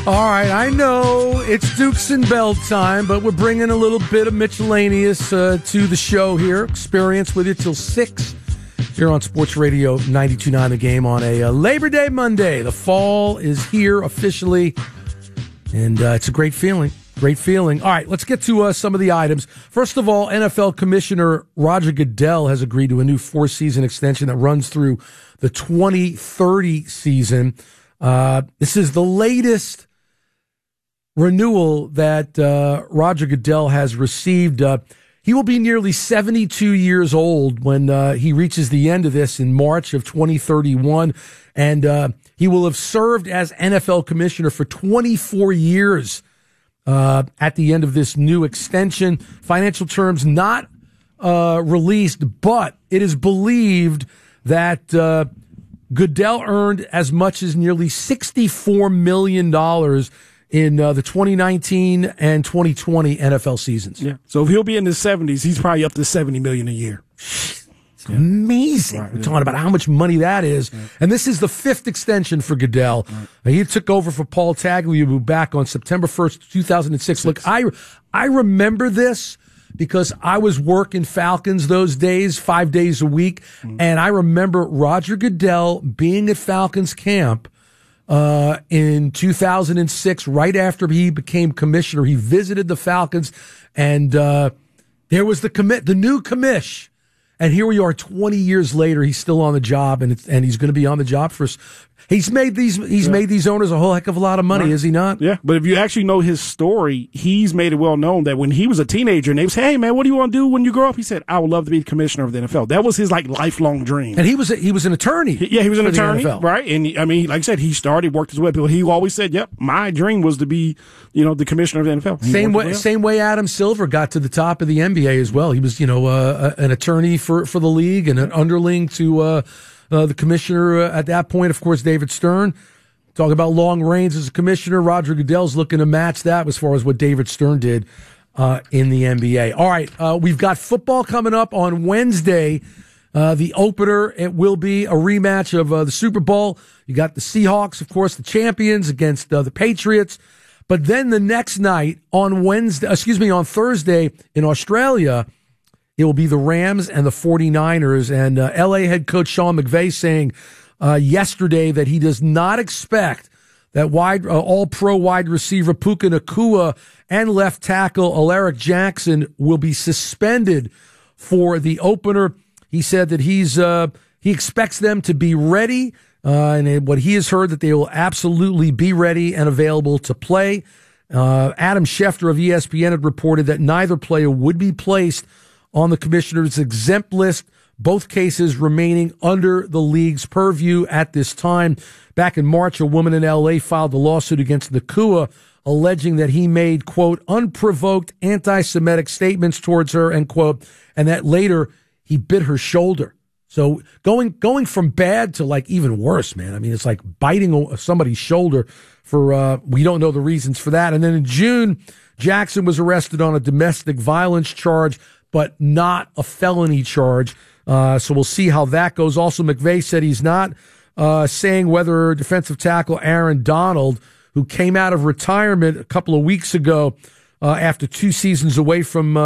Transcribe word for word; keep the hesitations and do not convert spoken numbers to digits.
All right, I know it's Dukes and Bell time, but we're bringing a little bit of miscellaneous uh, to the show here. Experience with you till six here on Sports Radio ninety-two point nine The Game on a uh, Labor Day Monday. The fall is here officially, and uh, it's a great feeling. Great feeling. All right, let's get to uh, some of the items. First of all, N F L Commissioner Roger Goodell has agreed to a new four-season extension that runs through the twenty thirty season. Uh, this is the latest renewal that uh, Roger Goodell has received. Uh, he will be nearly seventy-two years old when uh, he reaches the end of this in March of twenty thirty-one, and uh, he will have served as N F L commissioner for twenty-four years uh, at the end of this new extension. Financial terms not uh, released, but it is believed that uh, Goodell earned as much as nearly sixty-four million dollars in uh, the twenty nineteen and twenty twenty N F L seasons. Yeah. So if he'll be in his seventies, he's probably up to seventy million dollars a year. It's yeah. amazing. Right, We're yeah. talking about how much money that is. Right. And this is the fifth extension for Goodell. Right. Uh, he took over for Paul Tagliabue back on September first, two thousand six. Six. Look, I, I remember this because I was working Falcons those days, five days a week. Mm-hmm. And I remember Roger Goodell being at Falcons camp Uh, in two thousand six, right after he became commissioner. He visited the Falcons, and uh, there was the commit, the new commish. And here we are twenty years later. He's still on the job, and it's, and he's going to be on the job for. He's made these. He's yeah. made these owners a whole heck of a lot of money, right. is he not? Yeah, but if you actually know his story, he's made it well known that when he was a teenager, and they said, "Hey, man, what do you want to do when you grow up?" He said, "I would love to be the commissioner of the N F L." That was his like lifelong dream. And he was a, he was an attorney. He, yeah, he was an attorney, right? And he, I mean, like I said, he started worked his way up. He always said, "Yep, my dream was to be, you know, the commissioner of the N F L." He same way, same way Adam Silver got to the top of the N B A as well. He was, you know, uh, an attorney for for the league and an underling to uh, uh, the commissioner uh, at that point. Of course, David Stern. Talk about long reigns as a commissioner. Roger Goodell's looking to match that as far as what David Stern did uh, in the N B A. All right, uh, we've got football coming up on Wednesday. Uh, the opener, it will be a rematch of uh, the Super Bowl. You got the Seahawks, of course, the champions against uh, the Patriots. But then the next night on Wednesday, excuse me, on Thursday in Australia, it will be the Rams and the 49ers. And uh, L A head coach Sean McVay saying Uh, yesterday that he does not expect that wide uh, all-pro wide receiver Puka Nacua and left tackle Alaric Jackson will be suspended for the opener. He said that he's uh, he expects them to be ready, uh, and what he has heard that they will absolutely be ready and available to play. Uh, Adam Schefter of E S P N had reported that neither player would be placed on the commissioner's exempt list, both cases remaining under the league's purview at this time. Back in March, a woman in L A filed a lawsuit against Nacua, alleging that he made, quote, unprovoked anti-Semitic statements towards her, end quote, and that later he bit her shoulder. So going going from bad to like even worse, man. I mean, it's like biting somebody's shoulder for, uh, we don't know the reasons for that. And then in June, Jackson was arrested on a domestic violence charge, but not a felony charge. Uh, so we'll see how that goes. Also, McVay said he's not uh, saying whether defensive tackle Aaron Donald, who came out of retirement a couple of weeks ago uh, after two seasons away from uh,